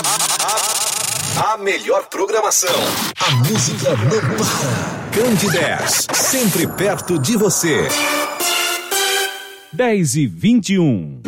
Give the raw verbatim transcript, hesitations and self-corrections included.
A melhor programação. A música não para. Candidez, sempre perto de você. dez e vinte e um.